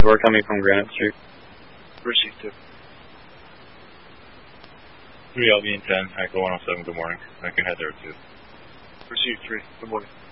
4 coming from Granite Street. Received 2. 3 LB and 10, Echo 107, good morning. I can head there too. Received 3, good morning.